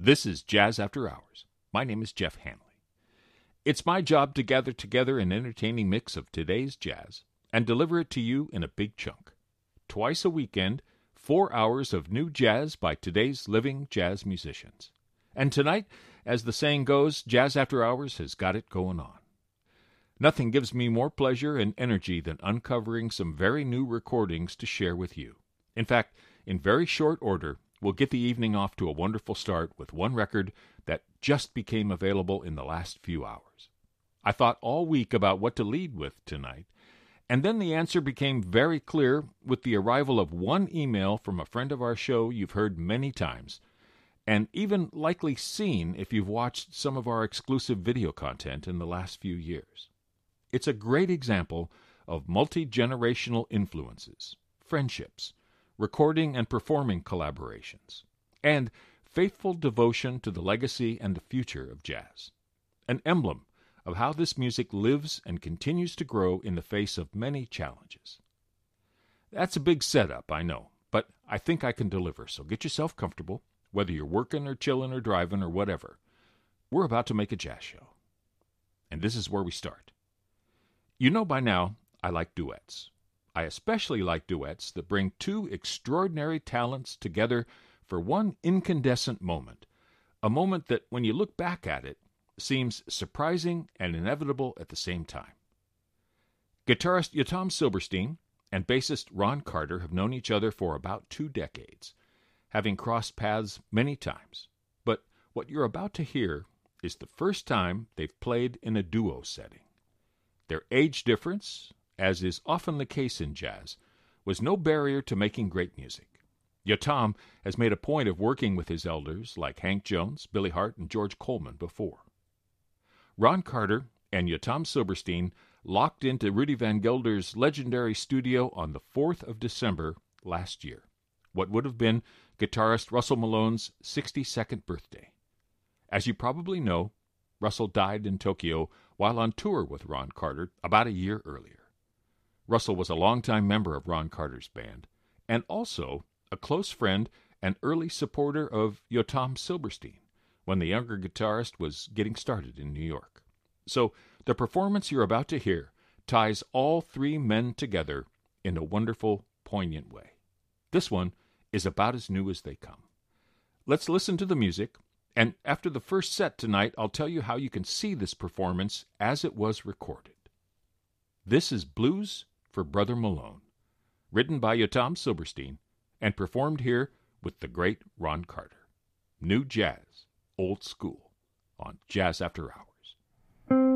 This is Jazz After Hours. My name is Jeff Hanley. It's my job to gather together an entertaining mix of today's jazz and deliver it to you in a big chunk. Twice a weekend, 4 hours of new jazz by today's living jazz musicians. And tonight, as the saying goes, Jazz After Hours has got it going on. Nothing gives me more pleasure and energy than uncovering some very new recordings to share with you. In fact, in very short order, we'll get the evening off to a wonderful start with one record that just became available in the last few hours. I thought all week about what to lead with tonight, and then the answer became very clear with the arrival of one email from a friend of our show you've heard many times, and even likely seen if you've watched some of our exclusive video content in the last few years. It's a great example of multi-generational influences, friendships, recording and performing collaborations, and faithful devotion to the legacy and the future of jazz. An emblem of how this music lives and continues to grow in the face of many challenges. That's a big setup, I know, but I think I can deliver, so get yourself comfortable, whether you're working or chilling or driving or whatever. We're about to make a jazz show. And this is where we start. You know by now I like duets. I especially like duets that bring two extraordinary talents together for one incandescent moment, a moment that, when you look back at it, seems surprising and inevitable at the same time. Guitarist Yotam Silberstein and bassist Ron Carter have known each other for about 2 decades, having crossed paths many times. But what you're about to hear is the first time they've played in a duo setting. Their age difference, as is often the case in jazz, was no barrier to making great music. Yotam has made a point of working with his elders like Hank Jones, Billy Hart, and George Coleman before. Ron Carter and Yotam Silberstein locked into Rudy Van Gelder's legendary studio on the 4th of December last year, what would have been guitarist Russell Malone's 62nd birthday. As you probably know, Russell died in Tokyo while on tour with Ron Carter about a year earlier. Russell was a longtime member of Ron Carter's band, and also a close friend and early supporter of Yotam Silberstein when the younger guitarist was getting started in New York. So the performance you're about to hear ties all three men together in a wonderful, poignant way. This one is about as new as they come. Let's listen to the music, and after the first set tonight, I'll tell you how you can see this performance as it was recorded. This is Blues for Brother Malone, written by Yotam Silberstein and performed here with the great Ron Carter. New jazz, old school, on Jazz After Hours.